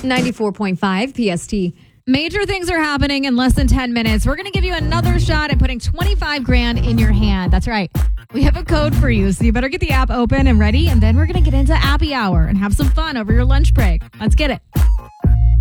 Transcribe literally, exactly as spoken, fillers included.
ninety-four point five P S T. Major things are happening in less than ten minutes. We're going to give you another shot at putting twenty-five grand in your hand. That's right. We have a code for you, so you better get the app open and ready, and then we're going to get into Appy Hour and have some fun over your lunch break. Let's get it.